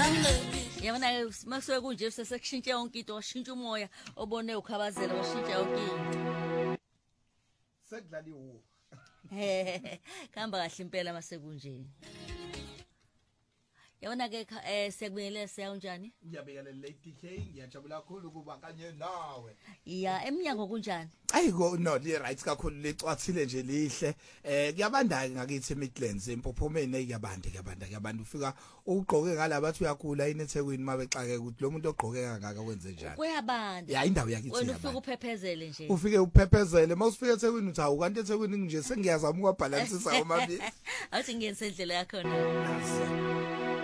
Yabona masuke kunje sesekushintsha yonke into washintsha umoya obone ukhabazela washintsha yonke into. Sekudlaliwe. Khamba kahle impela masekunje. Yabona ke sekubingelela siyawunjani? Ngiyabekela Lady K ngiyajabula kakhulu kuba kanye nawe. Ya eminyango kunjani? Ayiko no li right kakhulu lecwathile nje lihle. Kuyabanda ngakithi Midlands empophomeni kuyabanda ufika ugqoke ngalabathi uyakhula inethekwini mabexake ukuthi lo muntu ogqoke kangaka wenze njani. Kuyabanda. Ya indawo yakithi wena ufika uphephezele nje. Ufike uphephezele mawusifika ethekwini uthi hawu kanti ethekwini nje sengiyazama ukubalansisa omabili. Awuthi ngiyenze yakho na.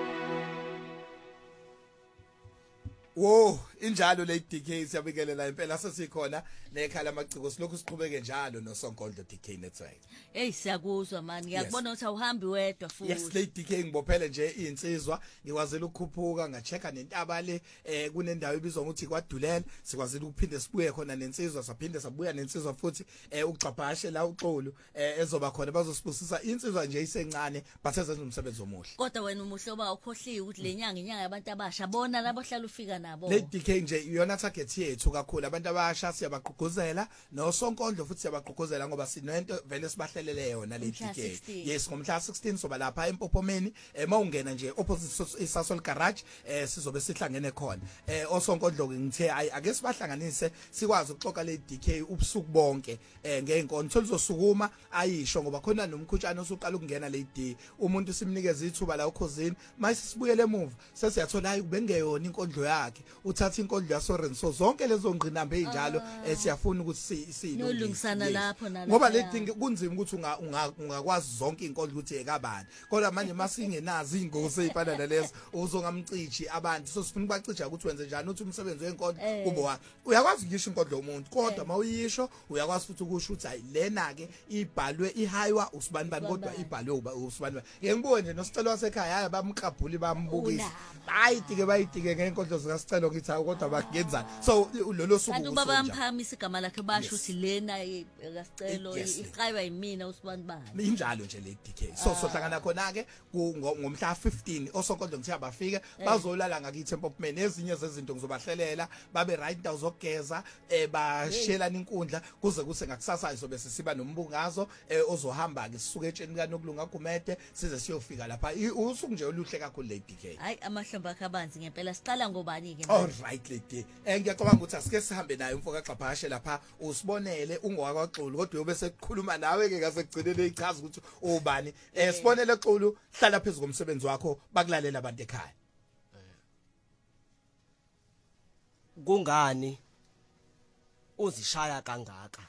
Wo injalo le DK siyabikelela impela sesikhona nekhala amaciko silokhu siqhubeke njalo noSonkondlo DK Network. Hey siyakuzwa mani ngiyakubona ukuthi awuhambi wedwa futhi. Yes le DK ngibophele nje insizwa ngikwazela ukukhuphuka ngachecka nentaba le kunendawo ibizwa ukuthi kwaDulela sikwazela ukuphinde sibuye khona nensizwa saphinde sabuya nensizwa futhi ugxabhashe la uXolo ezoba khona bazosibusisa insizwa nje isencane bathe umsebenzi omuhle. Kodwa wena umuhlobo ukhohliwe ukuthi lenyanga inyanga yabantu abasha bona labo hlala ufika nabo. Le DK nje iyona target yethu kakhulu abantu abasha siyabagqugquzela noSonkondlo futhi siyabagqugquzela ngoba sinento vele sibahlelele yona le DK. Yes ngomhla 16 soba lapha empophomeni mawungena nje opposite iSasol garage sizobe sihlangene khona. OSonkondlo ngithe ake sibahlanganise sikwazi ukuxoxa le DK ubusuku bonke ngeenkonzo lizosukuma ayisho ngoba khona nomkhutshana osuqala ukungena le D umuntu simnikeza ithuba la ukhosini mase sibuyele emuva sesiyathola hayi kubengeyona inkondlo yakhe uthatha inkondlo yaSorenso zonke lezo ngqinambe ezinjalo siyafuna ukuthi siyilungisana lapho nalapho ngoba le thing kunzima ukuthi ungakwazi zonke inkondlo ukuthi ekabani kodwa manje masingenazi ingozi ezifana nalezo uzongamcici abantu so sifuna ukubacija ukuthi wenze njani uthi umsebenzi wenkondlo kubo uyakwazi ngisho inkondlo yomuntu kodwa mawuyisho uyakwazi futhi ukusho ukuthi hayi lena ke ibhalwe ihaywa usibani bani kodwa ibhalwe usibani bani ngeke nje nosicelo wasekhaya hayi bamqabhuli bambukisa bayitike ngenkondlo zikasicelo ngithi kodwa bakungenzani so lolo suku kanti ubaba bamphamisa igama lakhe basho ukuthi lena akasicelo iqaywa yimina usibani bani injalo nje le DK so sohlangana khona ke ngomhla 15 oSonkondlo ngithi abafike bazolala ngakithi empophomeni ezinye zezinto ngizobahlelela babe right indawo zokugeza bashelana inkundla kuze kuse ngakusasa isobe sisiba nombungazo ozohamba ke sisuke etsheni kaNokulunga Gumede size siyofika lapha usuku nje oluhle kakhulu le DK hayi amahlombe akabanzi ngempela siqala ngobani ke all right lady ngiyacabanga ukuthi asike sihambe naye umfoka xabhashe lapha usibonele ungowakwaXolo kodwa uyobe sekukhuluma nawe ke ngasekugcinele ichaza ukuthi ubani sibonele Xolo hlala phezulu komsebenzi wakho bakulalela abantu ekhaya kungani uzishaya kangaka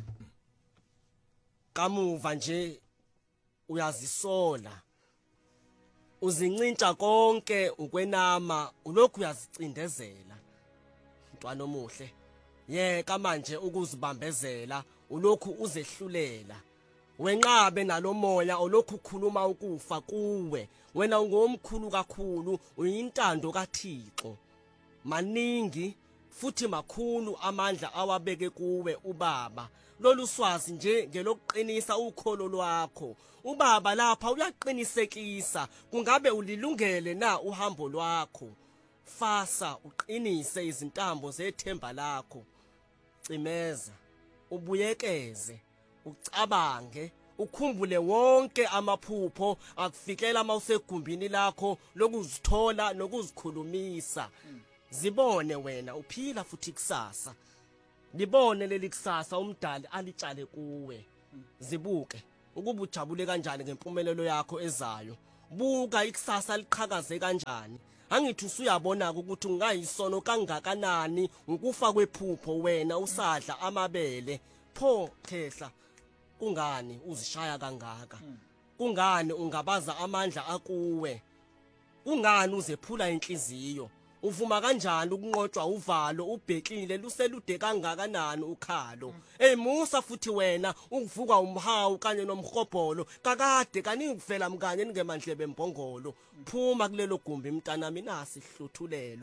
kamuva nje uyazisola uzincintsha konke ukwenama ulokhu uyazicindezela mntwana omuhle yeka manje ukuzibambezela ulokhu uzehlulela wenqabe nalomoya olokhu ukhuluma ukufa kuwe wena ungomkhulu kakhulu uyintando kaThixo maningi futhi makhulu amandla awabeke kuwe ubaba lolu swazi nje ngelokuqinisa ukholo lwakho ubaba lapha uyaqinisekisa kungabe ulilungele na uhambo lwakho fasa uqinise izintambo zethemba lakho cimeza ubuyekeze ucabange ukhumbule wonke amaphupho akufikela mawusegumbini lakho lokuzithola nokuzikhulumisa zibone wena uphila futhi kusasa libone leli kusasa umdali alitshale kuwe zibuke ukuba ujabule kanjani ngempumelelo yakho ezayo buka ikusasa liqhakaze kanjani angithi usuyabona ukuthi ungayisono kangakanani ukufa kwephupho wena usadla amabele pho khehla kungani uzishaya kangaka kungani ungabaza amandla akuwe kungani uzephula inhliziyo uvuma kanjani ukunqotshwa uvalo ubhekile luselude kangakanani ukhalo musa futhi wena ukuvuka umhawu kanye nomhobholo kakade kaningi kuvela mkanye ningemandlebe embongolo phuma kulelo gumbi mntana mina sihluthulelo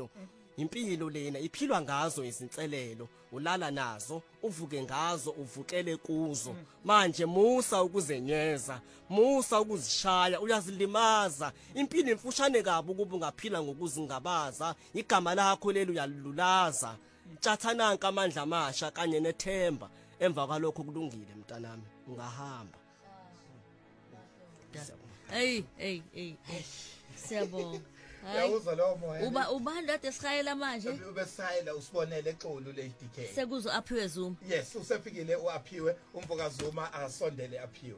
impilo lena iphilwa ngazo izinselelo ulala nazo uvuke ngazo uvukele kuzo manje musa ukuzenyeza musa ukuzishaya uyazilimaza impilo imfushane kabi ukuba ungaphila ngokuzingabaza igama lakho leli uyalulaza tshathananka amandla amasha kanye nethemba emva kwalokho kulungile mntanami ungahamba hey siyabonga Uyawuzwa lo moya ubani kade sihayela manje ubesayela usibonele exolo le DK sekuzo aphiwe Zuma yes usefikile uaphiwe umfoka Zuma asondele aphiwe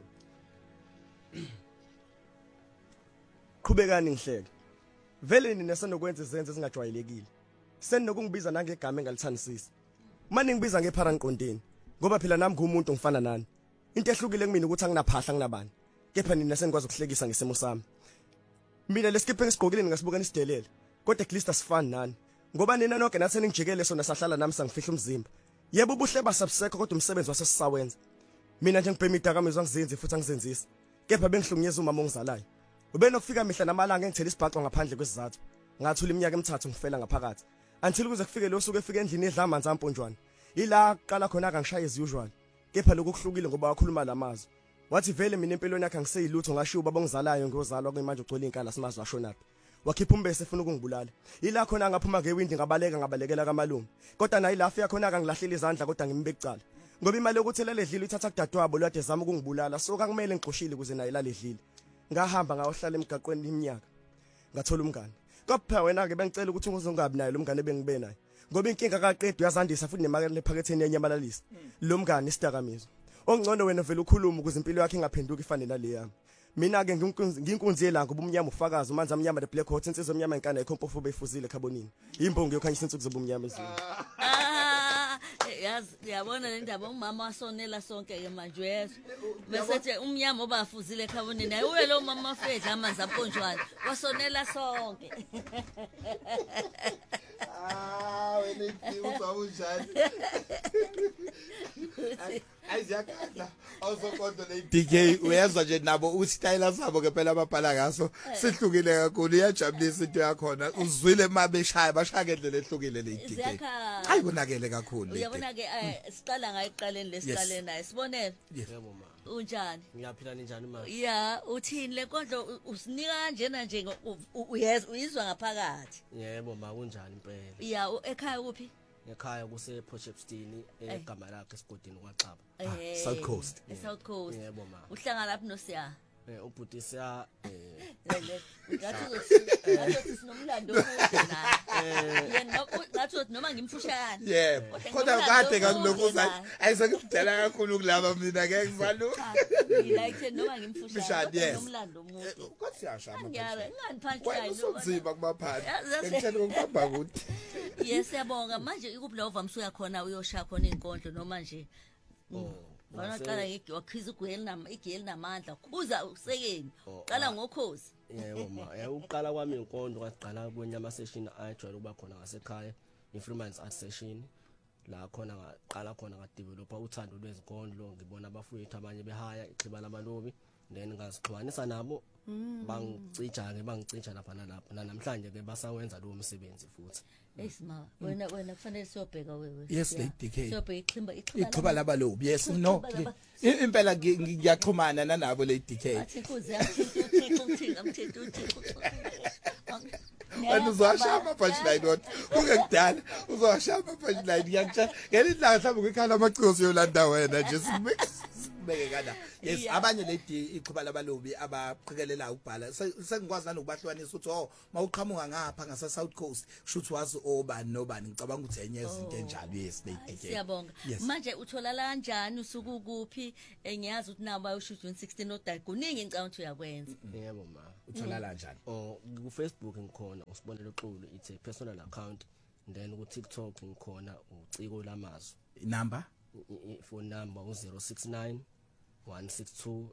qhubekani ngihleke vele nina senokwenza izenzo ezingajwayelekile senokungibiza nangegama engalithandisisi manje ngibiza ngepharanqondeni ngoba phela nami ngumuntu ngifana nani into ehlukile kumina ukuthi anginaphahla nginabani kepha nina senikwazi ukuhlekisa ngesimo sami mina lesikiphe ngisigqokile ngasibuka nisidelele kodwa at least asifani nani ngoba nina nonke nathi ningijikele sona sahlala nami sangifihla umzimba yebo ubuhle basabusekho kodwa umsebenzi wasesisawenza mina nje ngibhema idakamizwa ngizenze futhi angizenzisi kepha bengihlukunyeza umama ongizalayo ubenokufika mihla namalanga ngithela isibhaxo ngaphandle kwesizathu ngathula iminyaka emithathu ngifela ngaphakathi until kuze kufike lo suku efika endlini edla amanzi amponjwana ila qala khona ngangishaya as usual kepha lokhu kuhlukile ngoba wakhuluma lamazwi wathi vele mina empelweni yakhe ngiseyilutho ngashiya ubaba ongizalayo ngiyozalwa kwemanje ugcola inkala simazi washonaphi wakhipha umbese efuna ukungibulala ila khona ngaphuma ngewindi ngabalekela kamalungu kodwa nayi la afika khona ngangilahlela izandla kodwa ngimbekucala ngoba imali yokuthelela edlile ithatha kudadewabo lwade zama ukungibulala so kakumele ngixoshile ukuze nayi laledlile ngahamba ngayohlala emigaqweni iminyaka ngathola umngane kodwa wena ke bengicela ukuthi ungizongabi naye lo mngane bengibe naye ngoba inkinga kaqedwe uyazandisa futhi nemakethe lephaketheni yenyamalaliso lo mngane isidakamizwa ongcono wena vele ukhuluma ukuze impilo yakhe ingaphenduki ifane naleyami mina ke nginkunzi yelanga ubumnyama ufakazi umanzi amnyama the black hot insizwe omnyama inkana ekhompofu beyifuzile khabonini imbongi yokhanyisa insuku zobumnyama ezweni yazi yabona le ndaba umama wasonela sonke ke manje uyezwa bese umnyama obafuzile ekhabonini ayuwe lo mama afedla amanzi amponjwana wasonela sonke wena uzwa unjani ayiziyakadla awuzokonto le DK uyezwa nje nabo usitayela sabo ke phela ababhala ngaso sihlukile kakhulu iyajabulisa into yakhona uzwile mabeshaya bashaya ngendlela ehlukile le DK hayi kunakele kakhulu uyabona ke siqala ngayiqaleni lesiqaleni naye sibonele yebo ma unjani ngiyaphila njani ma ya uthini le nkondlo usinika kanjena nje uyizwa ngaphakathi yebo ma kunjani impela ya ekhaya kuphi ekhaya kuse Potchefstroom egama lakhe esigodini kwaXaba South Coast eSouth Coast yebo ma uhlanga lapho noSiya ubhutisa ngathi sinomlando okude naye yena ngathi noma ngimfushane yebo kodwa kade kakulokho uzathi ayisakudala kakhulu kulaba mina ngeke ngivaluka like noma ngimfushane nomlando omude kodwa siyashama ngiyala ngani punchline usonzima kumaphansi ngithela ukuhamba kude yes siyabonga manje ikuphi la uvamisa uyakhona uyoshaya khona inkondlo noma nje Bana qala ngigwakhiza igeli namandla khuza usekeni qala ngokhozi yebo ma uqala kwami inkondo kwaqala kwenyama session ayijwayele ukuba khona ngasekhaya iFreeman's art session la khona ngaqala khona ngadevelopa uthando lwezinkondlo ngibona abafowethu abanye behaya ixiba lamalobi then ngazixhwanisa nabo bangicija lapha nalapha namhlanje ke basawenza lo msebenzi futhi esima wena kufanele siyobheka wewe yes le DK siyobheka ichiba labalobi yes no impela ngiyaxhumana nanabo le DK athi kuze amthethe wena uzashama punchline what ungekudala uzashama punchline ngiyakutshela ngelidla mhlawumbe ngikhala amacosi yolanda wena nje sibeke kana yes abanye le ichiba labalobi abaqhikelela ukubhala sengikwazi nanokubahlukanisa ukuthi mawuqhamuka ngapha ngase South Coast shuthi wazi obani nobani ngicabanga ukuthi enye izinto enjalo yes le DK siyabonga manje uthola kanjani usuku kuphi ngiyazi ukuthi nabo bayoshuthi 16 odai kuningi ngicabanga ukuthi uyakwenza yebo ma uthola kanjani ku Facebook ngikhona usibonele uxulu it's a personal account then ku TikTok ngikhona uciko lamazwi number phone number 069 162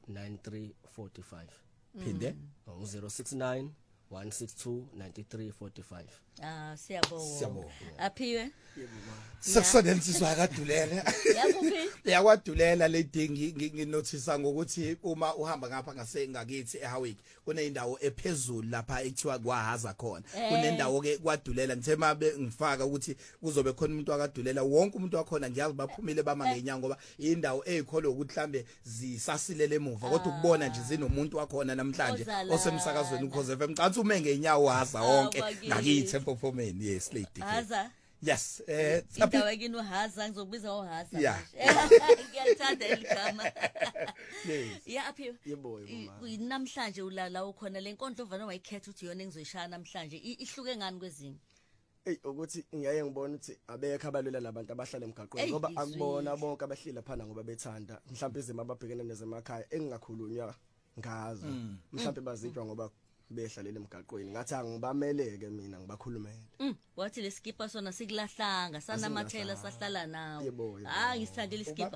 9345 phinde 069 162 9345 Siyabonga. Aphiwe. Sekusondela sizwa kaDulela. Yakuphi? YakwaDulela lady nginothisa ngokuthi uma uhamba ngapha ngasengakithi eHowick kuneyindawo ephezulu lapha ekuthiwa kwahaza khona. Kunendawo ke kwaDulela ngithe mabe ngifaka ukuthi kuzobe khona umuntu wakaDulela wonke umuntu wakhona ngiyazi baphumile bama ngenyanga ngoba indawo ezikholo ukuthi mhlambe zisasilele emuva kodwa ukubona nje zinomuntu wakhona namhlanje osemsakazweni ukhoze FM cathi ume ngenyawo haza wonke ngakithi eMpopomeni yes lady. Haza. Yes, indawo yini uhaza ngizokubiza uhaza. Yeah. Ngiyalithanda eligama. Yes. Yeah aphi. Yebo mama. Namhlanje ulala ukhona lenkondlo vana wayikhetha uthi yona engizoyishaya namhlanje ihluke ngani kwezinye. Ukuthi ngiyaye ngibona ukuthi abekho abalwela labantu abahlala emgaqweni ngoba akubona bonke abahlila phana ngoba bethanda mhlawumbe izimo ababhekene nezemakhaya engingakhulunywa ngazo mhlawumbe bazitshwa ngoba behlalele emgaqweni ngathi angibameleke mina ngibakhulumele. Wathi lesikipa sona sikulahlanga sanamathela sahlala nawe. Ngisithandile iskipa.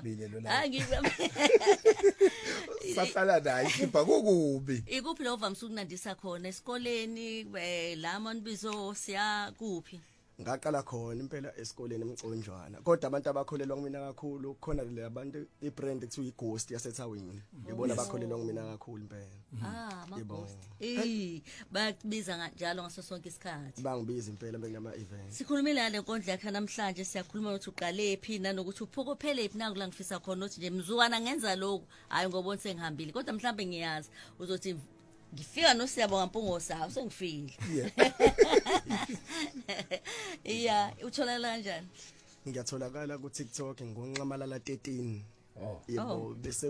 Sahlala naye iskipa kukubi. Ikuphi lo vamise ukunandisa khona esikoleni la manbizo siya kuphi? Ngaqala khona impela esikoleni eMconjwana kodwa abantu abakholelwa kumina kakhulu khona le abantu ibrand ekuthiwa iGhost yaseThawini ngibona abakholelwa kumina kakhulu impela. Ghost. Bakubiza kanjalo ngaso sonke isikhathi. Bangibiza impela benginama events. Sikhulumile ngale nkondlo yakhe namhlanje siyakhuluma ukuthi uqalephi nanokuthi uphokophelepi nakula ngifisa khona ukuthi nje mzukwana ngenza lokho hayi ngoba sengihambile kodwa mhlambe ngiyazi uzothi ngifika noSiyabonga Mpungo sawo sengifile. Yeah, utholakala kanjani? Ngiyatholakala ku TikTok ngonqamalala 13. Yebo bese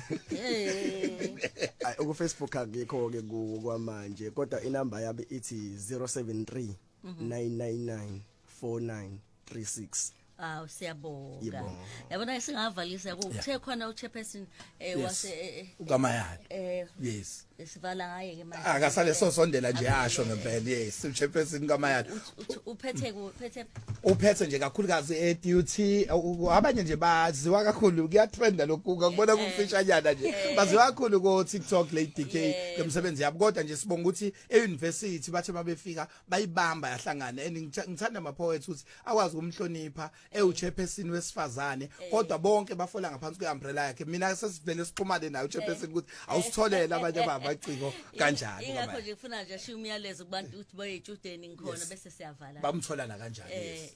ku Facebook akekho ke kwamanje kodwa inamba yabe ithi 073 999 4936. Siyabonga. Yabona singavalisa kuthe khona uchairperson wase ukamayala. Yes. Sivala ngaye ke manje. Akasale sosondela nje yasho ngempela yes uchairperson kamayala. Uphethe nje kakhulukazi duty abanye nje baziwa kakhulu kuyatrenda lokhu ngakubona kufishanyana nje. Baziwa kakhulu ko TikTok Lady DK lomsebenzi yabo kodwa nje sibonga ukuthi euniversity bathe mabefika bayibamba yahlangana and ngithanda ama poets ukuthi akwazi ukumhlonipha uchairperson wesifazane kodwa bonke bafola ngaphansi kweumbrella yakhe mina sesivele siqhumane naye uchairperson ukuthi awusitholela abanye abaciko kanjalo ingakho nje ufuna nje ashiya umyalezo kubantu ukuthi bayejudeni ngikhona bese siyavala bamthola na kanjani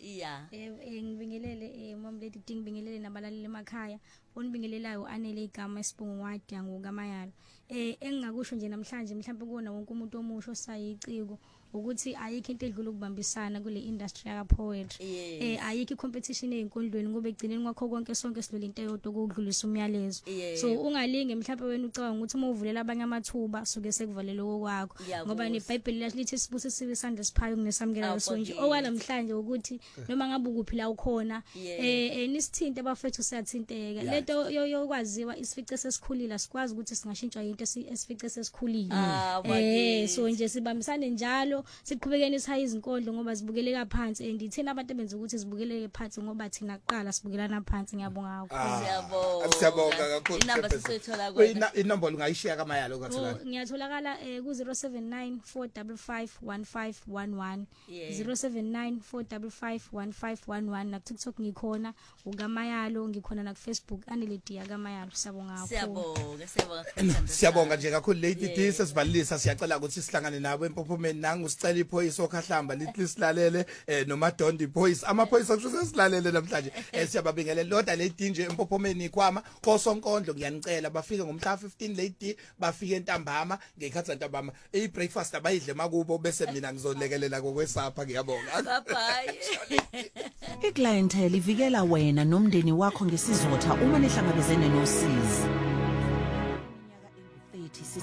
ngibingelele Mom Lady ngibingelele nabalaleli emakhaya onibingelelayo anele igama esibungu wadi ngokamayala engingakusho nje namhlanje mhlawumbe kuona wonke umuntu omusho sayiciko ukuthi ayikho into edlula ukubambisana kule industry ya poetry ayikho competition ezinkondlweni ngoba egcineni kwakho konke sonke sidlula into eyodwa ukudlulisa umyalezo so ungalinge mhlawumbe wena ucabanga ukuthi uma uvulela abanye amathuba suke sekuvalele okwakho ngoba neBhayibheli lithi sibusi sibe isandla siphayo kunesamukelayo so nje okwalamhlanje ukuthi noma ngabe ukuphi la ukhona nisithinte abafethu siyathinteka lento yokwaziwa isifice sesikhulile sikwazi ukuthi singashintsha into esifice sesikhulile so nje sibambisane njalo siqhubekeni sihaye izinkondlo ngoba zibukeleka phansi and ithina abantu benza ukuthi zibukeleke phansi ngoba thina kuqala sibukelana phansi ngiyabonga kakhulu siyabonga kakhulu inamba sisithola kwena inombolo ungayishiya kamayala ukatholana ngiyatholakala ku 079 455 1511 079 455 1511 na TikTok ngikhona ukamayalo ngikhona na Facebook anelediya kamayalo siyabonga kakhulu siyabonga nje kakhulu Lady D sesivalisa siyacela ukuthi sihlangane nabo eMpopomeni usicela iphoyisa okhahlamba lithi silalele noMadondi Boys amaphoyisa kusho silalele namhlanje siyababingelela loda Lady nje eMpopomeni ikhwama kosonkondlo ngiyanicela bafike ngomhla 15 Lady bafike entambama ngekhathi entambama breakfast abayidle makubo bese mina ngizolekelela kokwesapha ngiyabonga bye iClientele ivikela wena nomndeni wakho ngesizotha uma nihlangabezene nosizi